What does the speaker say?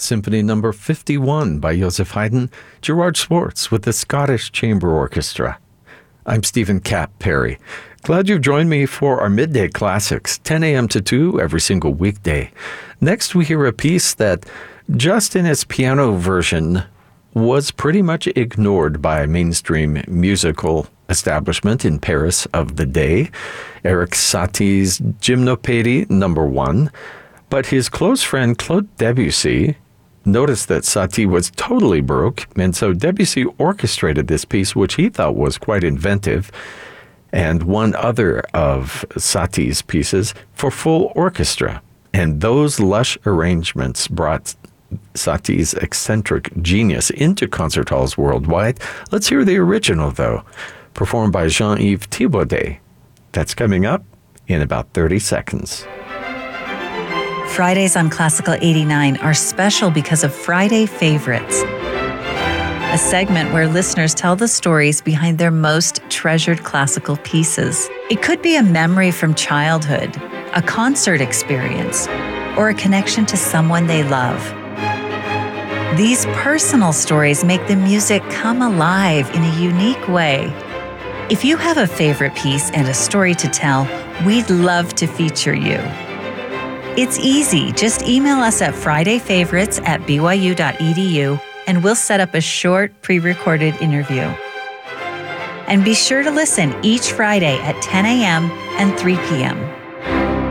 Symphony Number 51 by Joseph Haydn, Gerard Schwartz with the Scottish Chamber Orchestra. I'm Stephen Cap Perry. Glad you've joined me for our Midday Classics, 10 a.m. to 2 every single weekday. Next, we hear a piece that, just in its piano version, was pretty much ignored by mainstream musical establishment in Paris of the day, Erik Satie's Gymnopédie Number 1. But his close friend Claude Debussy noticed that Satie was totally Baroque, and so Debussy orchestrated this piece, which he thought was quite inventive, and one other of Satie's pieces for full orchestra. And those lush arrangements brought Satie's eccentric genius into concert halls worldwide. Let's hear the original, though, performed by Jean-Yves Thibaudet. That's coming up in about 30 seconds. Fridays on Classical 89 are special because of Friday Favorites, a segment where listeners tell the stories behind their most treasured classical pieces. It could be a memory from childhood, a concert experience, or a connection to someone they love. These personal stories make the music come alive in a unique way. If you have a favorite piece and a story to tell, we'd love to feature you. It's easy. Just email us at fridayfavorites@byu.edu and we'll set up a short pre-recorded interview. And be sure to listen each Friday at 10 a.m. and 3 p.m.